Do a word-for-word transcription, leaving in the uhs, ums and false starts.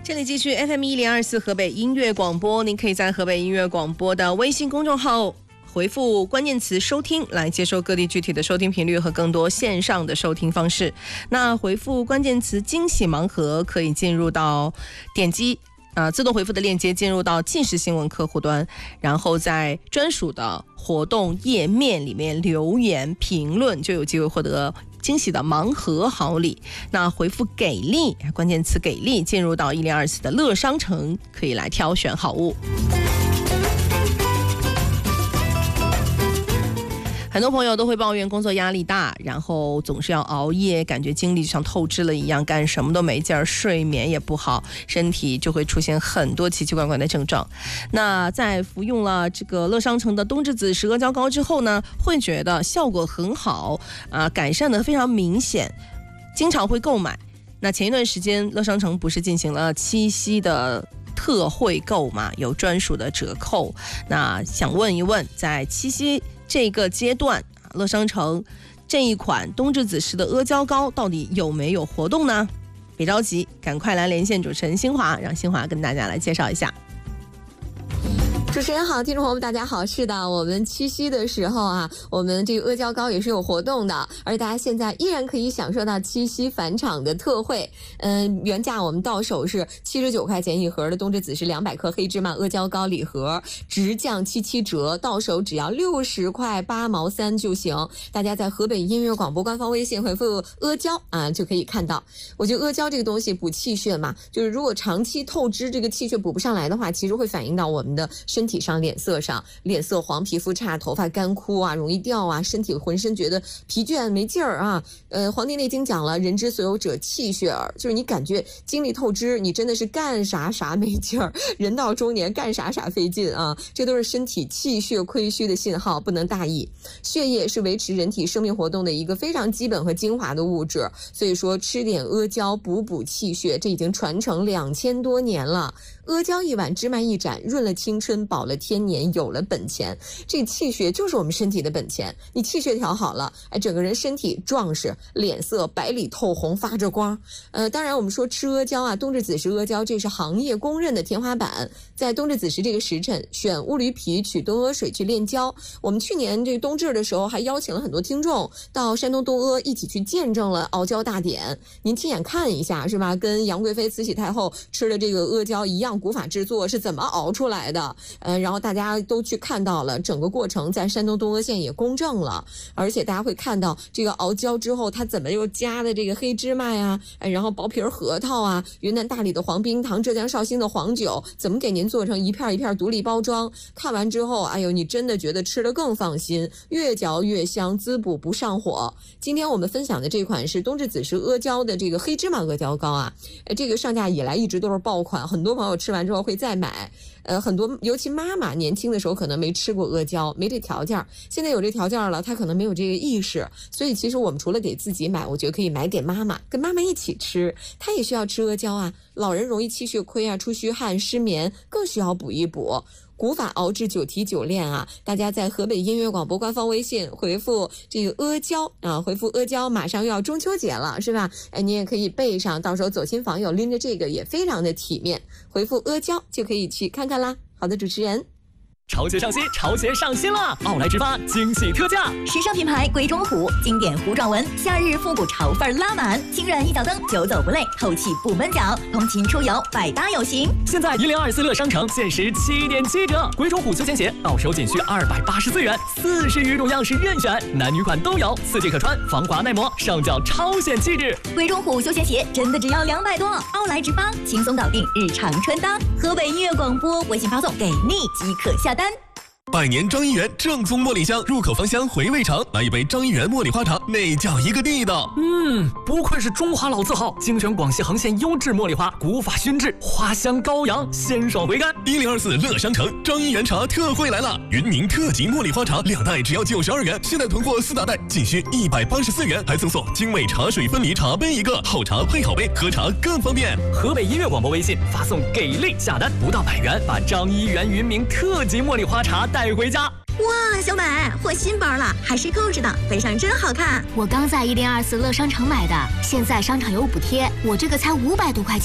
这里继续 F M 一零二四河北音乐广播，您可以在河北音乐广播的微信公众号回复关键词收听来接收各地具体的收听频率和更多线上的收听方式。那回复关键词惊喜盲盒可以进入到点击呃，自动回复的链接进入到即时新闻客户端，然后在专属的活动页面里面留言评论，就有机会获得惊喜的盲盒好礼。那回复给力关键词给力进入到一零二四的乐商城，可以来挑选好物。很多朋友都会抱怨工作压力大，然后总是要熬夜，感觉精力就像透支了一样，干什么都没劲儿，睡眠也不好，身体就会出现很多奇奇怪怪的症状。那在服用了这个乐商城的冬至子时阿胶膏之后呢，会觉得效果很好啊，改善的非常明显，经常会购买。那前一段时间乐商城不是进行了七夕的特惠购嘛，有专属的折扣。那想问一问，在七夕这个阶段，乐商城这一款冬至子时的阿胶膏到底有没有活动呢？别着急，赶快来连线主持人新华，让新华跟大家来介绍一下。 主持人好，听众朋友们大家好。是的，我们七夕的时候啊，我们这个阿胶膏也是有活动的，而大家现在依然可以享受到七夕返场的特惠。嗯，原价我们到手是七十九块钱一盒的冬至子时两百克黑芝麻阿胶膏礼盒，直降七七折，到手只要六十块八毛三就行。大家在河北音乐广播官方微信回复阿胶啊，就可以看到。我觉得阿胶这个东西补气血嘛，就是如果长期透支这个气血补不上来的话，其实会反映到我们的身体上、脸色上，脸色黄、皮肤差、头发干枯啊，容易掉啊，身体浑身觉得疲倦没劲儿啊。呃，《黄帝内经》讲了，人之所有者气血耳，就是你感觉精力透支，你真的是干啥啥没劲儿，人到中年干啥啥费劲啊，这都是身体气血亏虚的信号，不能大意。血液是维持人体生命活动的一个非常基本和精华的物质，所以说吃点阿胶补补气血，这已经传承两千多年了。阿胶一碗，芝麻一盏，润了青春，保了天年，有了本钱。这气血就是我们身体的本钱，你气血调好了，哎，整个人身体壮实，脸色白里透红，发着光。呃，当然我们说吃阿胶啊，冬至子时阿胶，这是行业公认的天花板。在冬至子时这个时辰，选乌驴皮取东阿水去炼胶。我们去年这个冬至的时候，还邀请了很多听众到山东东阿一起去见证了熬胶大典，您亲眼看一下是吧？跟杨贵妃、慈禧太后吃的这个阿胶一样，古法制作是怎么熬出来的？呃，然后大家都去看到了整个过程，在山东东阿县也公证了，而且大家会看到这个熬胶之后，它怎么又加的这个黑芝麻呀，哎，然后薄皮核桃啊，云南大理的黄冰糖，浙江绍兴的黄酒，怎么给您做成一片一片独立包装？看完之后，哎呦，你真的觉得吃得更放心，越嚼越香，滋补不上火。今天我们分享的这款是冬至子时阿胶的这个黑芝麻阿胶膏啊，哎，这个上架以来一直都是爆款，很多朋友吃完之后会再买。呃，很多尤其妈妈年轻的时候可能没吃过阿胶，没这条件，现在有这条件了，她可能没有这个意识，所以其实我们除了给自己买，我觉得可以买给妈妈，跟妈妈一起吃，她也需要吃阿胶啊。老人容易气血亏啊，出虚汗、失眠，更需要补一补。古法熬制久提久炼啊，大家在河北音乐广播官方微信回复这个阿胶啊，回复阿胶，马上又要中秋节了是吧？哎，你也可以备上，到时候走亲访友拎着这个也非常的体面，回复阿胶就可以去看看啦。好的，主持人。 潮鞋上新，潮鞋上新了！奥莱直发惊喜特价， 时尚品牌鬼冢虎，经典糊状纹，夏日复古潮范拉满，轻软一脚蹬，久走不累，透气不闷脚，通勤出游百搭有型。 现在一零二四乐商城限时七点七折，鬼冢虎休闲鞋到手仅需二百八十四元，四十余种样式任选，男女款都有，四季可穿，防滑耐磨，上脚超显气质。 鬼冢虎休闲鞋真的只要两百多，奥莱直发轻松搞定日常穿搭。河北音乐广播微信发送给你即可下单。 百年张一元正宗茉莉香，入口芳香，回味长。来一杯张一元茉莉花茶，那叫一个地道。 嗯，不愧是中华老字号，精选广西恒县优质茉莉花，古法熏制，花香高扬，鲜爽回甘。 一零二四乐商城张一元茶特惠来了，云宁特级茉莉花茶两袋只要九十二元，现在囤货四大袋仅需一百八十四元，还赠送精美茶水分离茶杯一个，好茶配好杯，喝茶更方便。 河北音乐广播微信发送给力下单，不到百元，把张一元云明特级茉莉花茶带回家。 哇，小美获新包了，还是购置的，背上真好看。 我刚在一零二四乐商城买的，现在商场有补贴，我这个才五百多块钱。